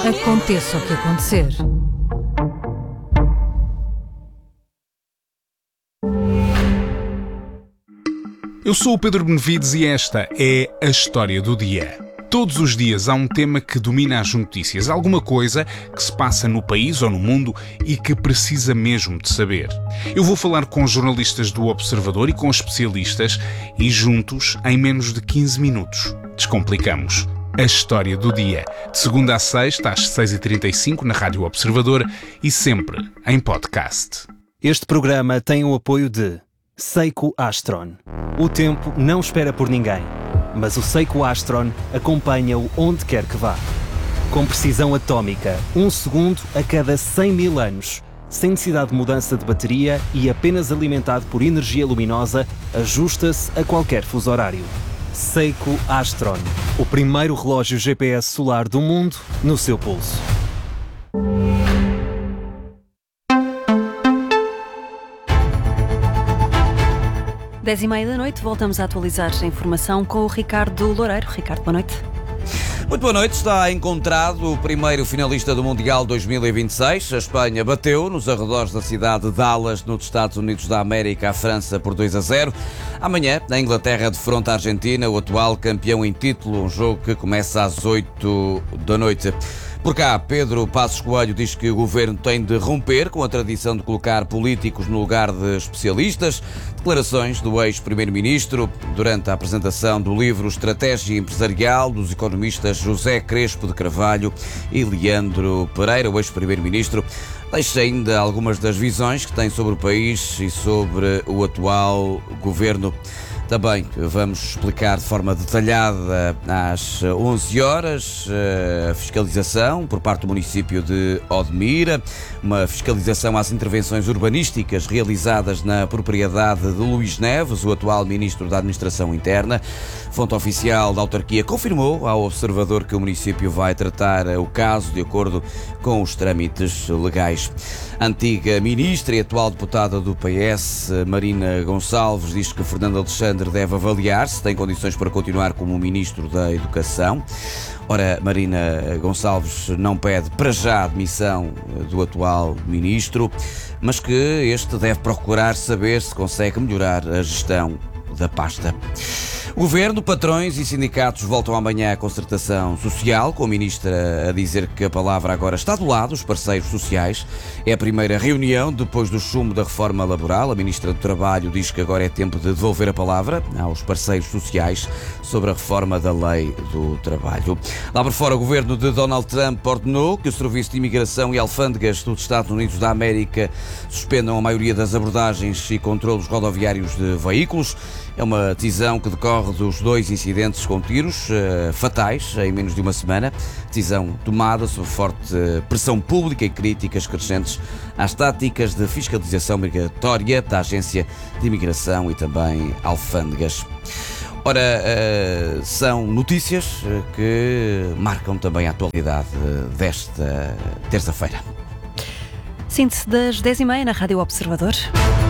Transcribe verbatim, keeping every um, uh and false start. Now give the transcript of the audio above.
Aconteça o que acontecer. Eu sou o Pedro Benevides e esta é a História do Dia. Todos os dias há um tema que domina as notícias, alguma coisa que se passa no país ou no mundo e que precisa mesmo de saber. Eu vou falar com jornalistas do Observador e com especialistas e juntos, em menos de quinze minutos, descomplicamos a História do Dia. De segunda a sexta, às seis e trinta e cinco, na Rádio Observador e sempre em podcast. Este programa tem o apoio de Seiko Astron. O tempo não espera por ninguém, mas o Seiko Astron acompanha-o onde quer que vá. Com precisão atómica, um segundo a cada cem mil anos, sem necessidade de mudança de bateria e apenas alimentado por energia luminosa, ajusta-se a qualquer fuso horário. Seiko Astron, o primeiro relógio G P S solar do mundo no seu pulso. Dez e meia da noite, voltamos a atualizar a informação com o Ricardo Loureiro. Ricardo, boa noite. Muito boa noite. Está encontrado o primeiro finalista do Mundial dois mil e vinte e seis. A Espanha bateu nos arredores da cidade de Dallas, nos Estados Unidos da América, a França por dois a zero. Amanhã, a Inglaterra defronta a Argentina, o atual campeão em título, um jogo que começa às oito da noite. Por cá, Pedro Passos Coelho diz que o governo tem de romper com a tradição de colocar políticos no lugar de especialistas. Declarações do ex-primeiro-ministro durante a apresentação do livro Estratégia Empresarial dos economistas José Crespo de Carvalho e Leandro Pereira, o ex-primeiro-ministro. Deixa ainda algumas das visões que tem sobre o país e sobre o atual governo. Também vamos explicar de forma detalhada às onze horas a fiscalização por parte do município de Odmira, uma fiscalização às intervenções urbanísticas realizadas na propriedade de Luís Neves, o atual ministro da Administração Interna. Fonte oficial da autarquia confirmou ao Observador que o município vai tratar o caso de acordo com os trâmites legais. A antiga ministra e atual deputada do P S, Marina Gonçalves, diz que Fernando Alexandre deve avaliar se tem condições para continuar como Ministro da Educação. Ora, Marina Gonçalves não pede para já a admissão do atual Ministro, mas que este deve procurar saber se consegue melhorar a gestão da pasta. O Governo, patrões e sindicatos voltam amanhã à concertação social, com a Ministra a dizer que a palavra agora está do lado dos parceiros sociais. É a primeira reunião depois do chumbo da reforma laboral. A Ministra do Trabalho diz que agora é tempo de devolver a palavra aos parceiros sociais sobre a reforma da lei do trabalho. Lá por fora, o Governo de Donald Trump ordenou que o Serviço de Imigração e Alfândegas dos Estados Unidos da América suspendam a maioria das abordagens e controlos rodoviários de veículos. É uma decisão que decorre dos dois incidentes com tiros uh, fatais em menos de uma semana. Decisão tomada sob forte pressão pública e críticas crescentes às táticas de fiscalização migratória da Agência de Imigração e também alfândegas. Ora, uh, são notícias que marcam também a atualidade desta terça-feira. Síntese das dez e meia na Rádio Observador.